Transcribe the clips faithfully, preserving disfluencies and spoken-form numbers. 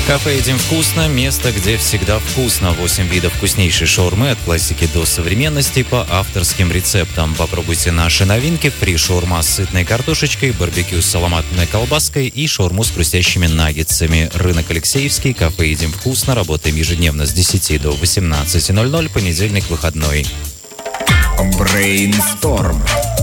Кафе «Едим вкусно» – место, где всегда вкусно. Восемь видов вкуснейшей шаурмы от классики до современности по авторским рецептам. Попробуйте наши новинки: фри-шаурма с сытной картошечкой, барбекю с саламатной колбаской и шаурму с хрустящими наггетсами. Рынок Алексеевский, кафе «Едим вкусно». Работаем ежедневно с десяти до восемнадцати ноль-ноль, понедельник, выходной. Брейнсторм.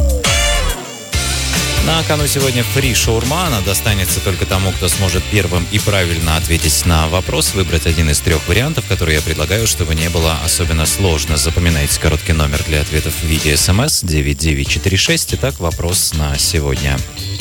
На кону сегодня фри-шаурма. Она достанется только тому, кто сможет первым и правильно ответить на вопрос, выбрать один из трех вариантов, которые я предлагаю, чтобы не было особенно сложно. Запоминайте короткий номер для ответов в виде смс девять девять четыре шесть. Итак, вопрос на сегодня.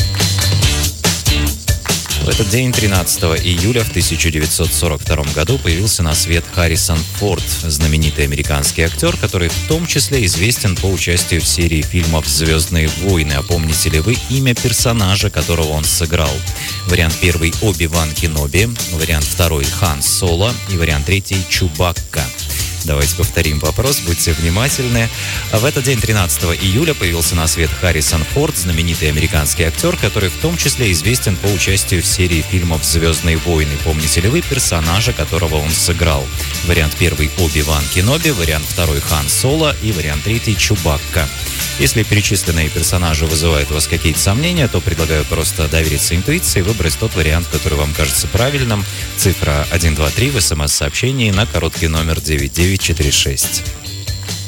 В этот день, тринадцатого июля в тысяча девятьсот сорок втором году, появился на свет Харрисон Форд, знаменитый американский актер, который в том числе известен по участию в серии фильмов «Звездные войны». А помните ли вы имя персонажа, которого он сыграл? Вариант первый – Оби-Ван Кеноби, вариант второй – Хан Соло и вариант третий – Чубакка. Давайте повторим вопрос, будьте внимательны. В этот день, тринадцатого июля, появился на свет Харрисон Форд, знаменитый американский актер, который в том числе известен по участию в серии фильмов «Звездные войны». Помните ли вы персонажа, которого он сыграл? Вариант первый – Оби-Ван Кеноби, вариант второй – Хан Соло и вариант третий – Чубакка. Если перечисленные персонажи вызывают у вас какие-то сомнения, то предлагаю просто довериться интуиции и выбрать тот вариант, который вам кажется правильным. Цифра один два три в смс-сообщении на короткий номер девять девять четыре шесть.